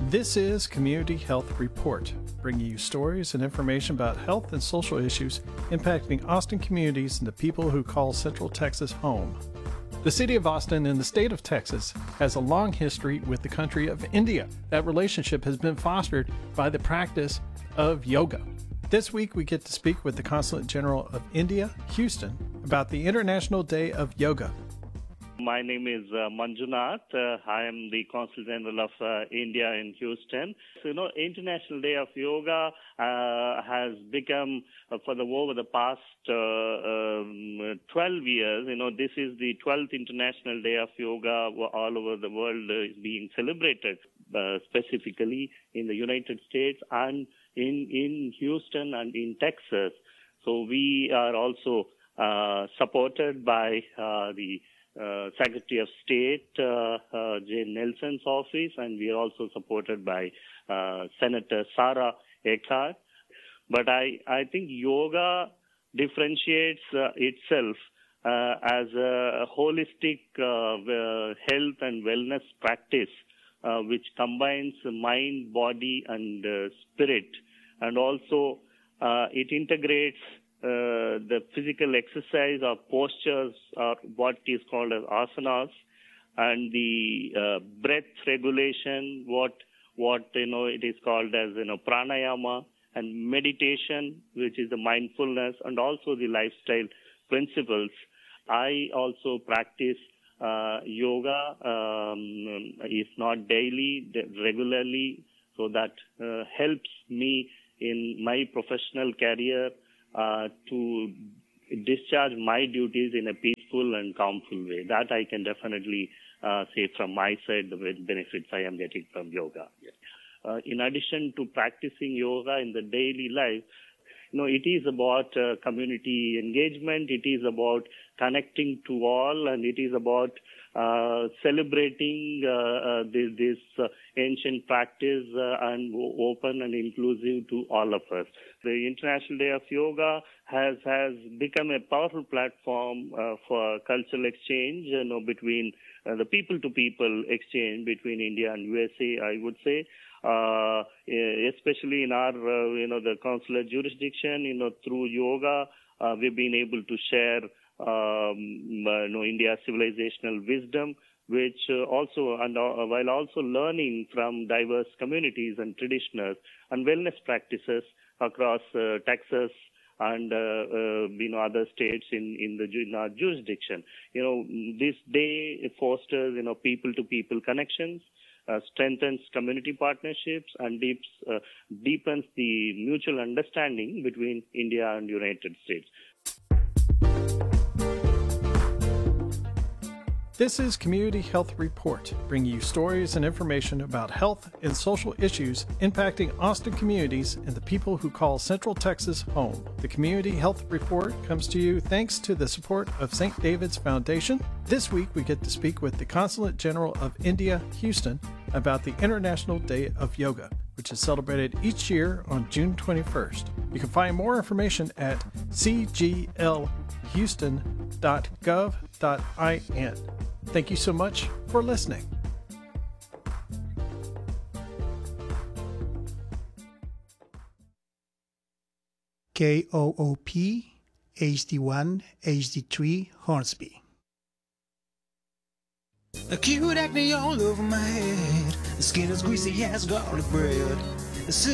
This is Community Health Report, bringing you stories and information about health and social issues impacting Austin communities and the people who call Central Texas home. The city of Austin and the state of Texas has a long history with the country of India. That relationship has been fostered by the practice of yoga. This week, we get to speak with the Consulate General of India, Houston, about the International Day of Yoga. My name is Manjunath. I am the Consul General of India in Houston. So, International Day of Yoga has become, over the past 12 years, this is the 12th International Day of Yoga all over the world is being celebrated, specifically in the United States and in Houston and in Texas. So we are also supported by the Secretary of State, Jane Nelson's office, and we are also supported by Senator Sara Eckhart. But I think yoga differentiates itself as a holistic health and wellness practice, which combines mind, body, and spirit, and also it integrates the physical exercise or postures or what is called as asanas, and the breath regulation, what it is called as pranayama, and meditation, which is the mindfulness, and also the lifestyle principles. I also practice yoga, if not daily, regularly, so that helps me in my professional career to discharge my duties in a peaceful and calmful way. That I can definitely say from my side, the benefits I am getting from yoga. In addition to practicing yoga in the daily life, it is about community engagement, it is about connecting to all, and it is about celebrating this ancient practice and open and inclusive to all of us. The International Day of Yoga has become a powerful platform for cultural exchange, between the people-to-people exchange between India and USA, I would say. Especially in our, the consular jurisdiction, through yoga, we've been able to share, India's civilizational wisdom, which also, and while also learning from diverse communities and traditions and wellness practices across Texas and other states in our jurisdiction. This day fosters people-to-people connections, strengthens community partnerships, and deepens the mutual understanding between India and United States. This is Community Health Report, bringing you stories and information about health and social issues impacting Austin communities and the people who call Central Texas home. The Community Health Report comes to you thanks to the support of St. David's Foundation. This week, we get to speak with the Consulate General of India, Houston, about the International Day of Yoga, which is celebrated each year on June 21st. You can find more information at cglhouston.gov.in. Thank you so much for listening. KOOP, HD1, HD3, Hornsby. Acute acne all over my head. The skin is greasy as garlic bread.